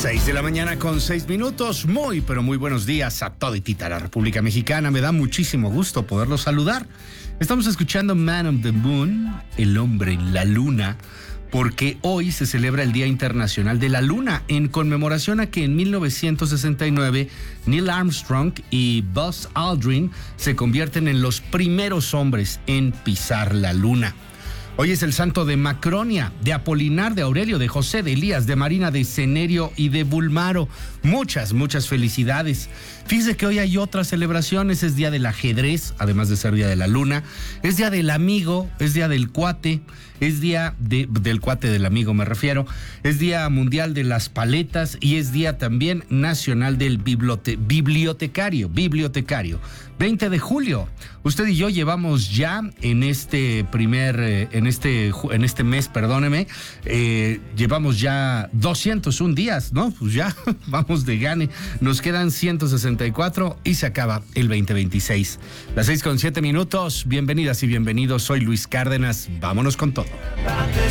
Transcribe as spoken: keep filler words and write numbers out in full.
seis de la mañana con seis minutos. Muy, pero muy buenos días a toditita la República Mexicana. Me da muchísimo gusto poderlos saludar. Estamos escuchando Man on the Moon, el hombre en la luna, porque hoy se celebra el Día Internacional de la Luna, en conmemoración a que en mil novecientos sesenta y nueve Neil Armstrong y Buzz Aldrin se convierten en los primeros hombres en pisar la Luna. Hoy es el santo de Macronia, de Apolinar, de Aurelio, de José, de Elías, de Marina, de Cenerio y de Bulmaro. Muchas, muchas felicidades. Fíjese que hoy hay otras celebraciones. Es día del ajedrez, además de ser día de la luna. Es día del amigo, es día del cuate, es día de, del cuate del amigo me refiero. Es día mundial de las paletas y es día también nacional del bibliote, bibliotecario, bibliotecario. veinte de julio. Usted y yo llevamos ya en este primer, eh, en este, en este mes, perdóneme, eh, llevamos ya doscientos un días, ¿no? Pues ya vamos de gane. Nos quedan ciento sesenta y cuatro y se acaba el veinte veintiséis. Las seis con siete minutos. Bienvenidas y bienvenidos. Soy Luis Cárdenas. Vámonos con todo.